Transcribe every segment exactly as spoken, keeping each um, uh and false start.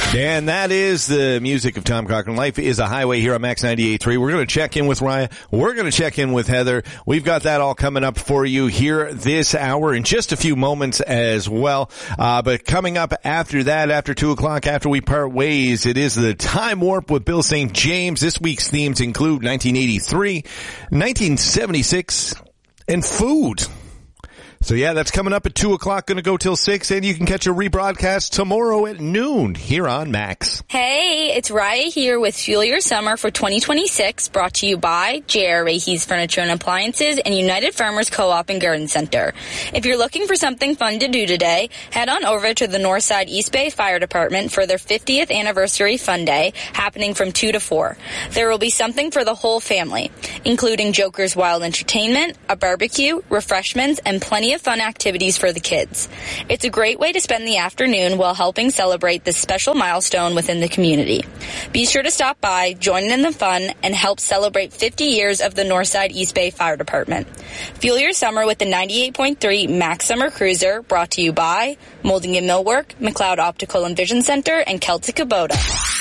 And that is the music of Tom Cochrane. Life is a Highway here on Max ninety-eight point three. We're going to check in with Ryan. We're going to check in with Heather. We've got that all coming up for you here this hour in just a few moments as well. Uh, but coming up after that, after two o'clock, after we part ways, it is the Time Warp with Bill Saint James. This week's themes include nineteen eighty-three, nineteen seventy-six, and food. So yeah, that's coming up at two o'clock, going to go till six, and you can catch a rebroadcast tomorrow at noon here on Max. Hey, it's Raya here with Fuel Your Summer for twenty twenty-six, brought to you by J R. Rahe's Furniture and Appliances and United Farmers Co-op and Garden Center. If you're looking for something fun to do today, head on over to the Northside East Bay Fire Department for their fiftieth Anniversary Fun Day, happening from two to four. There will be something for the whole family, including Joker's Wild Entertainment, a barbecue, refreshments, and plenty of fun activities for the kids. It's a great way to spend the afternoon while helping celebrate this special milestone within the community. Be sure to stop by, join in the fun, and help celebrate fifty years of the Northside East Bay Fire Department. Fuel your summer with the ninety-eight point three Max Summer Cruiser, brought to you by Molding and Millwork, McLeod Optical and Vision Center, and Celtic Kubota.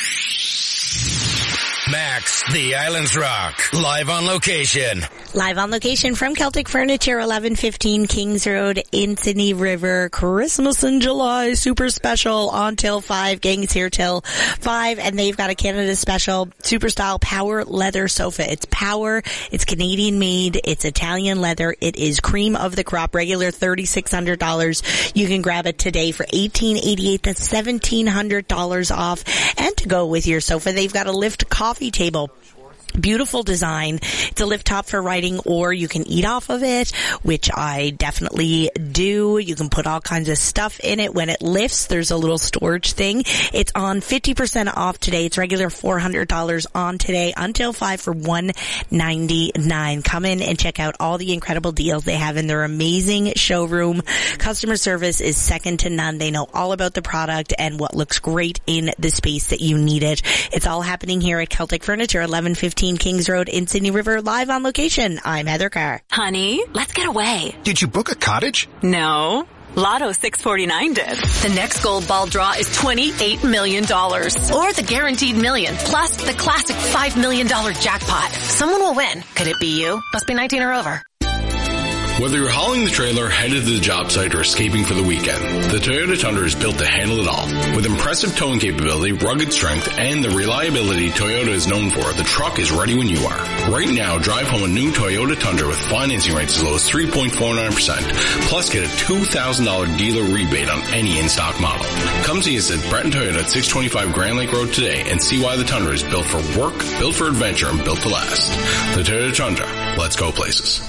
Max, the Islands Rock, live on location. Live on location from Celtic Furniture, eleven fifteen Kings Road in Sydney River. Christmas in July, super special on till five. Gang's here till five, and they've got a Canada special, super style power leather sofa. It's power, it's Canadian made, it's Italian leather, it is cream of the crop, regular thirty-six hundred dollars. You can grab it today for eighteen eighty-eight. That's seventeen hundred dollars off. And to go with your sofa, they've got a lift coffee table. Beautiful design. It's a lift top for writing, or you can eat off of it, which I definitely do. You can put all kinds of stuff in it. When it lifts, there's a little storage thing. It's on fifty percent off today. It's regular four hundred dollars on today until five for one ninety-nine. Come in and check out all the incredible deals they have in their amazing showroom. Customer service is second to none. They know all about the product and what looks great in the space that you need it. It's all happening here at Celtic Furniture, eleven fifteen Kings Road in Sydney River, live on location. I'm Heather Carr. Honey, let's get away. Did you book a cottage? No. Lotto six forty-nine did. The next gold ball draw is twenty-eight million dollars. Or the guaranteed million, plus the classic five million dollars jackpot. Someone will win. Could it be you? Must be nineteen or over. Whether you're hauling the trailer, headed to the job site, or escaping for the weekend, the Toyota Tundra is built to handle it all. With impressive towing capability, rugged strength, and the reliability Toyota is known for, the truck is ready when you are. Right now, drive home a new Toyota Tundra with financing rates as low as three point four nine percent, plus get a two thousand dollars dealer rebate on any in-stock model. Come see us at Breton Toyota at six twenty-five Grand Lake Road today and see why the Tundra is built for work, built for adventure, and built to last. The Toyota Tundra. Let's go places.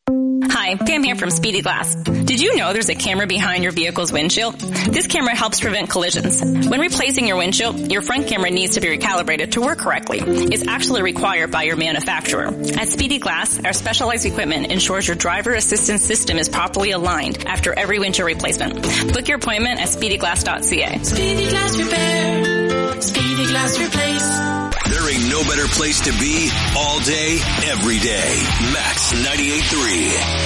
Hi, Pam here from Speedy Glass. Did you know there's a camera behind your vehicle's windshield? This camera helps prevent collisions. When replacing your windshield, your front camera needs to be recalibrated to work correctly. It's actually required by your manufacturer. At Speedy Glass, our specialized equipment ensures your driver assistance system is properly aligned after every windshield replacement. Book your appointment at speedy glass dot c a. Speedy Glass Repair. Speedy Glass Replace. There ain't no better place to be all day, every day. Max ninety-eight point three.